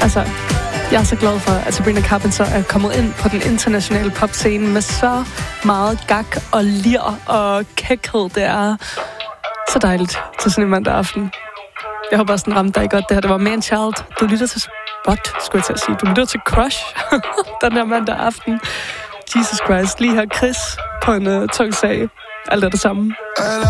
Altså, jeg er så glad for, at Sabrina Carpenter er kommet ind på den internationale popscene med så meget gak og lir og kækhed. Det er så dejligt til sådan en mandag aften. Jeg håber også, den ramte dig godt. Det her, det var Man Child. Du lytter til Spot, skulle jeg til at sige. Du lytter til Crush den her mandag aften. Jesus Christ. Lige her Chris på en tung sag. Alt er det samme.